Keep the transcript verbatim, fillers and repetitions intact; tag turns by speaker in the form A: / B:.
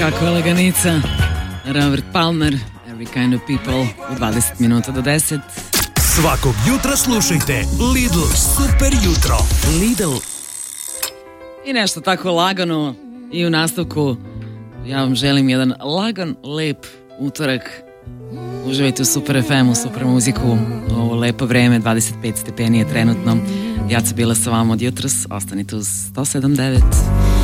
A: Kako je laganica. Robert Palmer, Every Kind of People, u dvadeset minuta do deset.
B: Svakog jutra slušajte Lidl Super jutro. Lidl.
A: I nešto tako lagano i u nastavku ja vam želim jedan lagan, lep utorak. Uživajte u Super ef emu, super muziku. Ovo lepo vreme, dvadeset pet stepeni je trenutno. Ja sam bila sa vama od jutros, ostanite uz sto sedam devet.